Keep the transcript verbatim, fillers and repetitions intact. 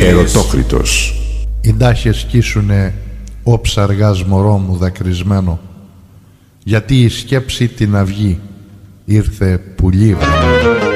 Ερωτόκριτος. Οι ντάχες σκίσουνε όψα αργάς μωρό μου δακρυσμένο, γιατί η σκέψη την αυγή ήρθε πουλί.